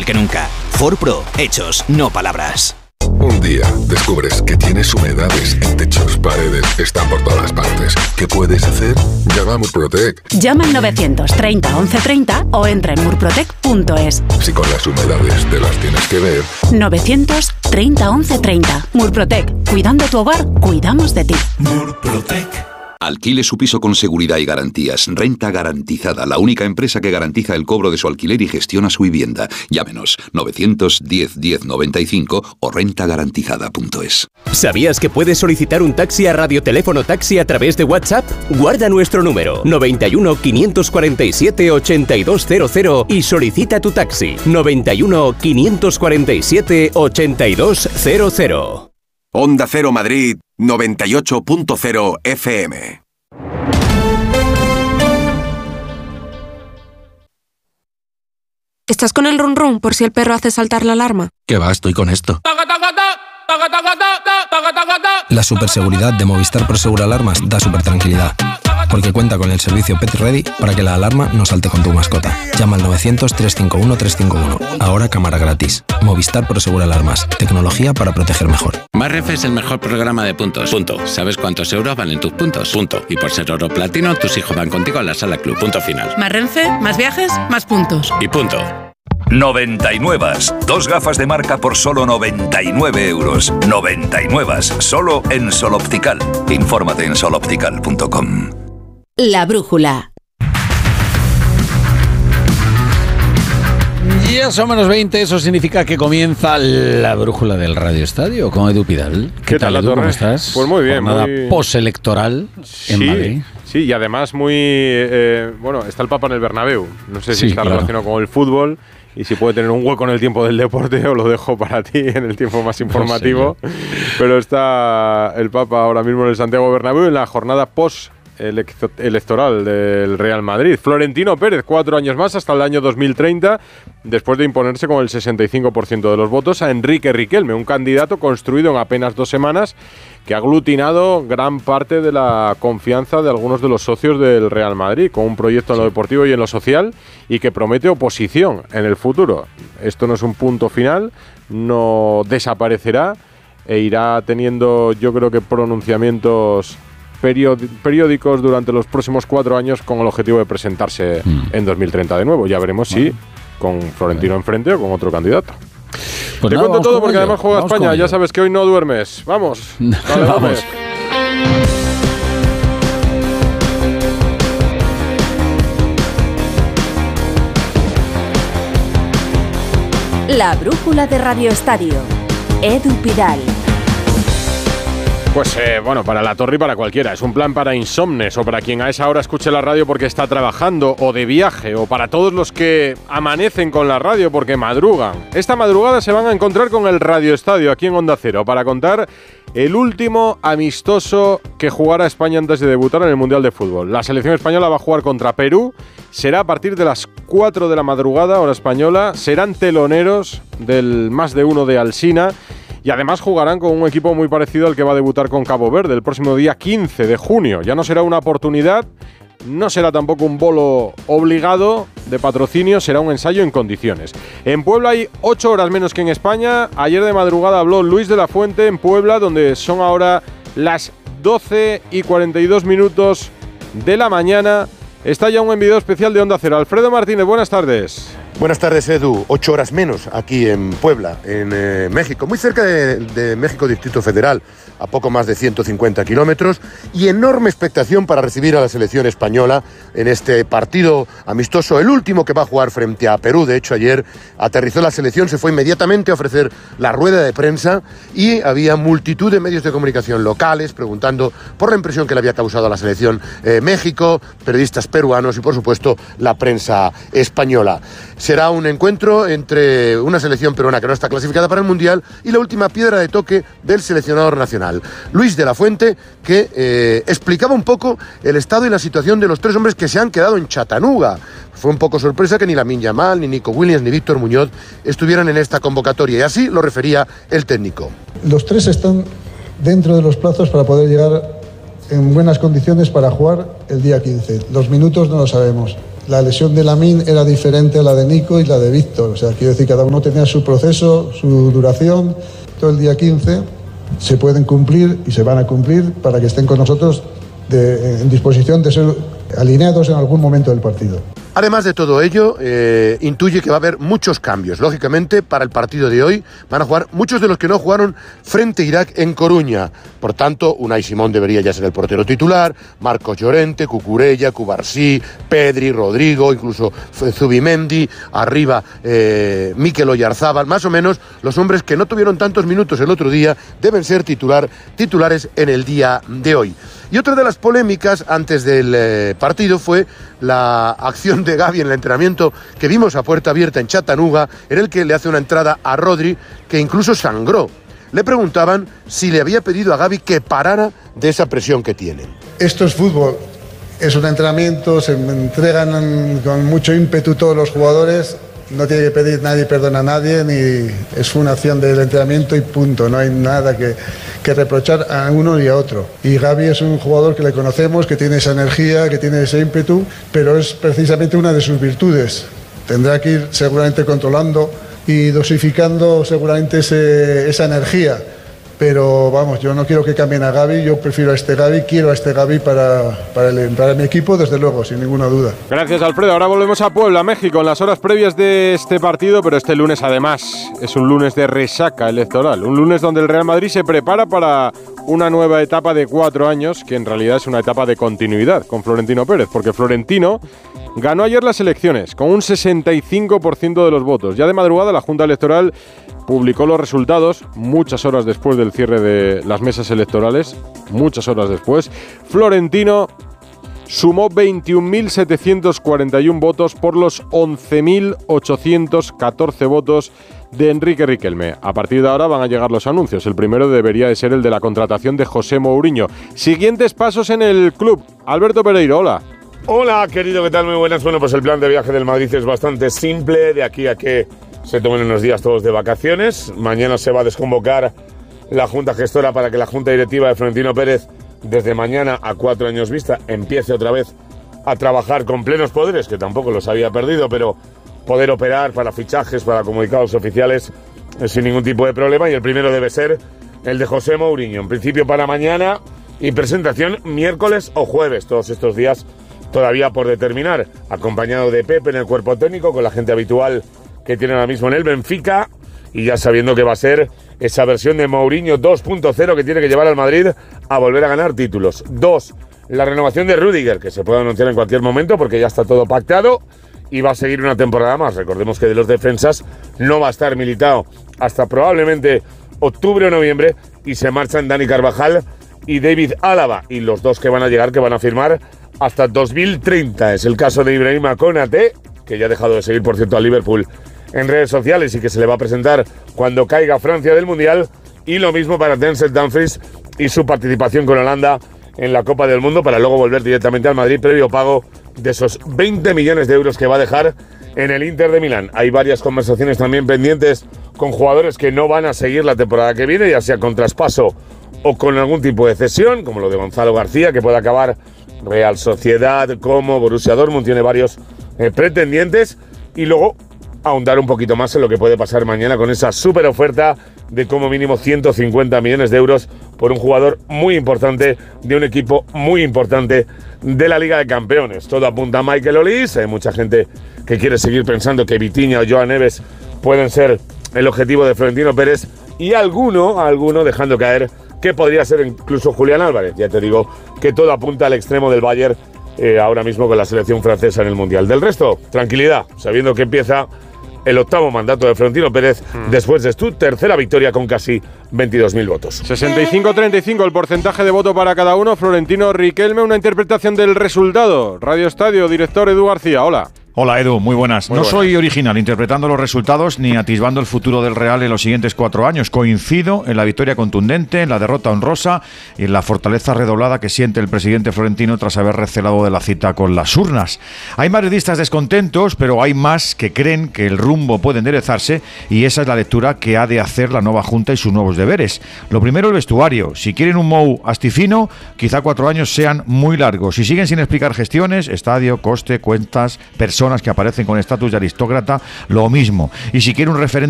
fácil que nunca. Ford Pro, hechos, no palabras. Un día descubres que tienes humedades en techos, paredes, están por todas partes. ¿Qué puedes hacer? Llama a Murprotec. Llama al 930 1130 o entra en murprotec.es. Si con las humedades te las tienes que ver. 930 1130. Murprotec. Cuidando tu hogar, cuidamos de ti. Murprotec. Alquile su piso con seguridad y garantías. Renta Garantizada, la única empresa que garantiza el cobro de su alquiler y gestiona su vivienda. Llámenos 910 10 95 o rentagarantizada.es. ¿Sabías que puedes solicitar un taxi a Radioteléfono Taxi a través de WhatsApp? Guarda nuestro número 91 547 8200 y solicita tu taxi 91 547 8200. Onda Cero Madrid 98.0 FM. ¿Estás con el run run por si el perro hace saltar la alarma? ¿Qué va? Estoy con esto. La superseguridad de Movistar Prosegur Alarmas da super tranquilidad, porque cuenta con el servicio Pet Ready para que la alarma no salte con tu mascota. Llama al 900-351-351. Ahora cámara gratis. Movistar Prosegur Alarmas. Tecnología para proteger mejor. Más Renfe es el mejor programa de puntos. Punto. ¿Sabes cuántos euros valen tus puntos? Punto. Y por ser oro platino, tus hijos van contigo a la sala club. Punto final. Más Renfe, más viajes, más puntos. Y punto. 99. Dos gafas de marca por solo 99 euros. 99. Solo en Sol Optical. Infórmate en soloptical.com. La brújula. Ya son menos 20, eso significa que comienza la brújula del Radio Estadio con Edu Pidal. ¿Qué tal, Edu? ¿Cómo estás? Pues muy bien. Jornada postelectoral en Madrid. Sí, y además muy... bueno, está el Papa en el Bernabéu. No sé si está relacionado con el fútbol y si puede tener un hueco en el tiempo del deporte, o lo dejo para ti en el tiempo más informativo. No sé, pero está el Papa ahora mismo en el Santiago Bernabéu en la jornada electoral del Real Madrid. Florentino Pérez, 4 años más hasta el año 2030, después de imponerse con el 65% de los votos a Enrique Riquelme, un candidato construido en apenas 2 semanas que ha aglutinado gran parte de la confianza de algunos de los socios del Real Madrid, con un proyecto en lo deportivo y en lo social, y que promete oposición en el futuro. Esto no es un punto final, no desaparecerá e irá teniendo, yo creo que, pronunciamientos periódicos durante los próximos 4 años con el objetivo de presentarse en 2030 de nuevo. Ya veremos si con Florentino enfrente o con otro candidato. Pues te cuento todo porque además juega España. Ya sabes que hoy no duermes. Vamos. Dale, vamos. La brújula de Radio Estadio. Edu Pidal. Pues bueno, para la torre y para cualquiera. Es un plan para insomnes o para quien a esa hora escuche la radio porque está trabajando o de viaje, o para todos los que amanecen con la radio porque madrugan. Esta madrugada se van a encontrar con el Radio Estadio aquí en Onda Cero para contar el último amistoso que jugará España antes de debutar en el Mundial de Fútbol. La selección española va a jugar contra Perú. Será a partir de las 4 de la madrugada, hora española. Serán teloneros del más de uno de Alsina. Y además jugarán con un equipo muy parecido al que va a debutar con Cabo Verde el próximo día 15 de junio. Ya no será una oportunidad, no será tampoco un bolo obligado de patrocinio, será un ensayo en condiciones. En Puebla hay 8 horas menos que en España. Ayer de madrugada habló Luis de la Fuente en Puebla, donde son ahora las 12:42 de la mañana. Está ya un enviado especial de Onda Cero. Alfredo Martínez, buenas tardes. Buenas tardes, Edu. 8 horas menos aquí en Puebla, en México, muy cerca de México Distrito Federal, a poco más de 150 kilómetros, y enorme expectación para recibir a la selección española en este partido amistoso, el último que va a jugar frente a Perú. De hecho, ayer aterrizó la selección, se fue inmediatamente a ofrecer la rueda de prensa y había multitud de medios de comunicación locales preguntando por la impresión que le había causado a la selección México, periodistas peruanos y, por supuesto, la prensa española. Será un encuentro entre una selección peruana que no está clasificada para el Mundial y la última piedra de toque del seleccionador nacional, Luis de la Fuente, que explicaba un poco el estado y la situación de los 3 hombres que se han quedado en Chattanooga. Fue un poco sorpresa que ni Lamine Yamal, ni Nico Williams, ni Víctor Muñoz estuvieran en esta convocatoria, y así lo refería el técnico. Los 3 están dentro de los plazos para poder llegar en buenas condiciones para jugar el día 15. Los minutos no lo sabemos. la lesión de Lamine era diferente a la de Nico y la de Víctor. O sea, quiero decir, cada uno tenía su proceso, su duración. Todo el día 15 se pueden cumplir y se van a cumplir para que estén con nosotros en disposición de ser alineados en algún momento del partido. Además de todo ello, intuye que va a haber muchos cambios. Lógicamente, para el partido de hoy van a jugar muchos de los que no jugaron frente a Irak en Coruña. Por tanto, Unai Simón debería ya ser el portero titular, Marcos Llorente, Cucurella, Cubarsí, Pedri, Rodrigo, incluso Zubimendi, arriba Mikel Oyarzábal. Más o menos los hombres que no tuvieron tantos minutos el otro día deben ser titulares en el día de hoy. Y otra de las polémicas antes del partido fue la acción de Gavi en el entrenamiento que vimos a puerta abierta en Chattanooga, en el que le hace una entrada a Rodri que incluso sangró. Le preguntaban si le había pedido a Gavi que parara de esa presión que tienen. Esto es fútbol, es un entrenamiento, se entregan con mucho ímpetu todos los jugadores. No tiene que pedir nadie perdón a nadie, ni es una acción del entrenamiento y punto. No hay nada que reprochar a uno y a otro. Y Gavi es un jugador que le conocemos, que tiene esa energía, que tiene ese ímpetu, pero es precisamente una de sus virtudes. Tendrá que ir seguramente controlando y dosificando seguramente esa energía. Pero vamos, yo no quiero que cambien a Gavi, yo prefiero a este Gavi, quiero a este Gavi para mi equipo, desde luego, sin ninguna duda. Gracias, Alfredo. Ahora volvemos a Puebla, México, en las horas previas de este partido, pero este lunes además es un lunes de resaca electoral, un lunes donde el Real Madrid se prepara para una nueva etapa de 4 años, que en realidad es una etapa de continuidad con Florentino Pérez, porque Florentino ganó ayer las elecciones con un 65% de los votos. Ya de madrugada la Junta Electoral publicó los resultados, muchas horas después del cierre de las mesas electorales, muchas horas después. Florentino sumó 21.741 votos por los 11.814 votos de Enrique Riquelme. A partir de ahora van a llegar los anuncios. El primero debería de ser el de la contratación de José Mourinho. Siguientes pasos en el club. Alberto Pereiro, hola. Hola, querido, ¿qué tal? Muy buenas. Bueno, pues el plan de viaje del Madrid es bastante simple. De aquí a que se tomen unos días todos de vacaciones. Mañana se va a desconvocar la Junta Gestora para que la Junta Directiva de Florentino Pérez, desde mañana a 4 años vista, empiece otra vez a trabajar con plenos poderes, que tampoco los había perdido, pero poder operar para fichajes, para comunicados oficiales, sin ningún tipo de problema. Y el primero debe ser el de José Mourinho. En principio para mañana y presentación miércoles o jueves, todos estos días todavía por determinar, acompañado de Pepe en el cuerpo técnico, con la gente habitual que tiene ahora mismo en el Benfica, y ya sabiendo que va a ser esa versión de Mourinho 2.0 que tiene que llevar al Madrid a volver a ganar títulos. 2, la renovación de Rüdiger, que se puede anunciar en cualquier momento porque ya está todo pactado y va a seguir una temporada más. Recordemos que de los defensas no va a estar Militao hasta probablemente octubre o noviembre, y se marchan Dani Carvajal y David Álava, y los dos que van a llegar, que van a firmar hasta 2030. Es el caso de Ibrahima Konaté, que ya ha dejado de seguir, por cierto, al Liverpool en redes sociales y que se le va a presentar cuando caiga Francia del Mundial, y lo mismo para Denzel Dumfries y su participación con Holanda en la Copa del Mundo, para luego volver directamente al Madrid previo pago de esos 20 millones de euros que va a dejar en el Inter de Milán. Hay varias conversaciones también pendientes con jugadores que no van a seguir la temporada que viene, ya sea con traspaso o con algún tipo de cesión, como lo de Gonzalo García, que puede acabar Real Sociedad, como Borussia Dortmund, tiene varios pretendientes, y luego ahondar un poquito más en lo que puede pasar mañana con esa súper oferta de como mínimo 150 millones de euros por un jugador muy importante de un equipo muy importante de la Liga de Campeones. Todo apunta a Michael Olise. Hay mucha gente que quiere seguir pensando que Vitinha o Joan Neves pueden ser el objetivo de Florentino Pérez, y alguno dejando caer que podría ser incluso Julián Álvarez. Ya te digo que todo apunta al extremo del Bayern ahora mismo con la selección francesa en el Mundial. Del resto, tranquilidad, sabiendo que empieza el 8º mandato de Florentino Pérez después de su tercera victoria con casi 22.000 votos. 65-35 el porcentaje de voto para cada uno. Florentino, Riquelme, una interpretación del resultado. Radio Estadio, director Edu García, hola. Hola Edu, muy buenas. No soy original interpretando los resultados ni atisbando el futuro del Real en los siguientes 4 años. Coincido en la victoria contundente, en la derrota honrosa y en la fortaleza redoblada que siente el presidente florentino tras haber recelado de la cita con las urnas. Hay madridistas descontentos, pero hay más que creen que el rumbo puede enderezarse y esa es la lectura que ha de hacer la nueva Junta y sus nuevos deberes. Lo primero, el vestuario. Si quieren un Mou astifino, quizá 4 años sean muy largos. Si siguen sin explicar gestiones, estadio, coste, cuentas, personas que aparecen con estatus de aristócrata, lo mismo. Y si quiere un referente